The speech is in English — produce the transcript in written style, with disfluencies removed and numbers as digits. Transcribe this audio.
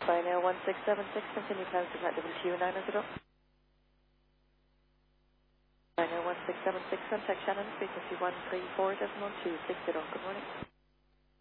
Pioneer 1676, continue climb to contact WQ900. Pioneer 1676, contact Shannon, frequency 134.260. Good morning.